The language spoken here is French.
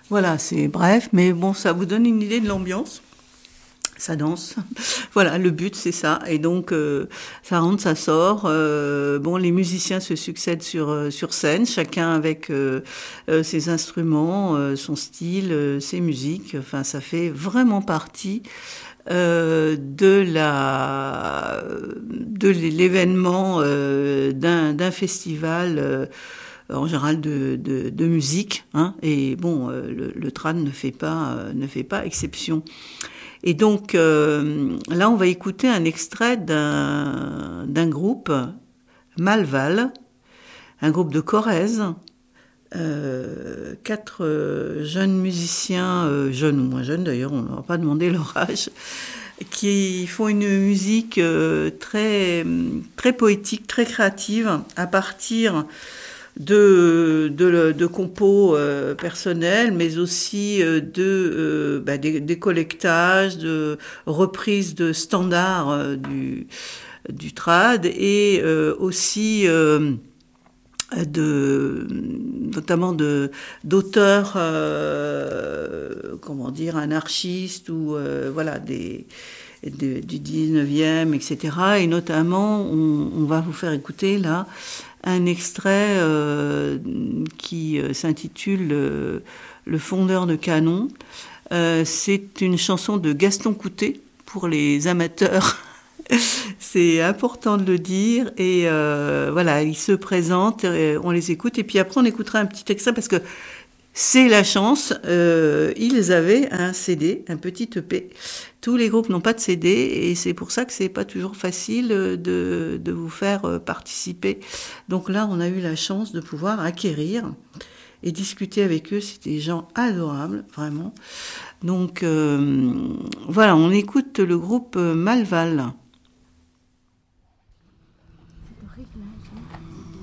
Voilà, c'est bref, mais bon, ça vous donne une idée de l'ambiance. Ça danse. Voilà, le but c'est ça. Et donc ça rentre, ça sort. Bon, les musiciens se succèdent sur scène, chacun avec ses instruments, son style, ses musiques. Enfin, ça fait vraiment partie de l'événement d'un festival. En général de musique, hein, et bon, le trad ne fait pas exception. Et donc là, on va écouter un extrait d'un groupe, Malval, un groupe de Corrèze, quatre jeunes musiciens, jeunes ou moins jeunes d'ailleurs, on ne leur a pas demandé leur âge, qui font une musique très poétique, très créative, à partir de compos personnels, mais aussi des collectages, de reprises de standards du trad, et aussi notamment d'auteurs, comment dire, anarchistes ou voilà du 19e, etc. Et notamment, on va vous faire écouter là un extrait qui s'intitule Le fondeur de canon. C'est une chanson de Gaston Coutet pour les amateurs. C'est important de le dire. Et voilà, ils se présentent, on les écoute. Et puis après, on écoutera un petit extrait parce que c'est la chance. Ils avaient un CD, un petit EP. Tous les groupes n'ont pas de CD et c'est pour ça que c'est pas toujours facile de vous faire participer. Donc là, on a eu la chance de pouvoir acquérir et discuter avec eux. C'était des gens adorables, vraiment. Donc voilà, on écoute le groupe Malval.